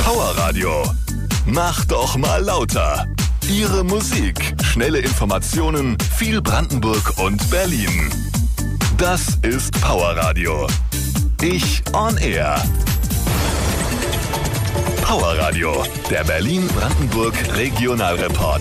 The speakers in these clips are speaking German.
Powerradio. Mach doch mal lauter. Ihre Musik, schnelle Informationen, viel Brandenburg und Berlin. Das ist Powerradio. Ich on Air. Powerradio, der Berlin-Brandenburg Regionalreport.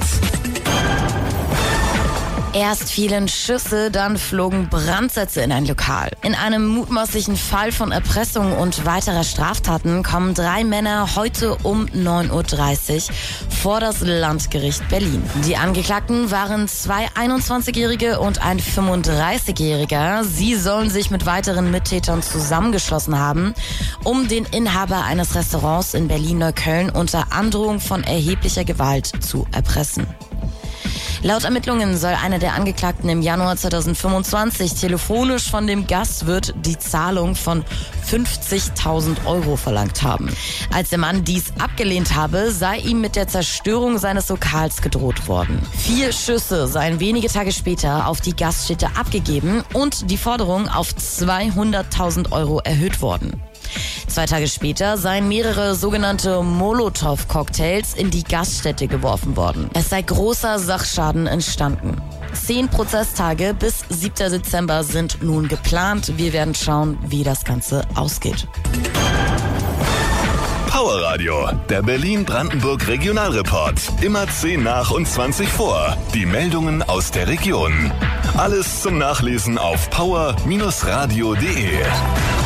Erst fielen Schüsse, dann flogen Brandsätze in ein Lokal. In einem mutmaßlichen Fall von Erpressung und weiterer Straftaten kommen 3 Männer heute um 9:30 Uhr vor das Landgericht Berlin. Die Angeklagten waren 2 21-Jährige und ein 35-Jähriger. Sie sollen sich mit weiteren Mittätern zusammengeschlossen haben, um den Inhaber eines Restaurants in Berlin-Neukölln unter Androhung von erheblicher Gewalt zu erpressen. Laut Ermittlungen soll einer der Angeklagten im Januar 2025 telefonisch von dem Gastwirt die Zahlung von 50.000 Euro verlangt haben. Als der Mann dies abgelehnt habe, sei ihm mit der Zerstörung seines Lokals gedroht worden. 4 Schüsse seien wenige Tage später auf die Gaststätte abgegeben und die Forderung auf 200.000 Euro erhöht worden. 2 Tage später seien mehrere sogenannte Molotow-Cocktails in die Gaststätte geworfen worden. Es sei großer Sachschaden entstanden. 10 Prozesstage bis 7. Dezember sind nun geplant. Wir werden schauen, wie das Ganze ausgeht. Powerradio, der Berlin-Brandenburg Regionalreport. Immer 10 nach und 20 vor. Die Meldungen aus der Region. Alles zum Nachlesen auf power-radio.de.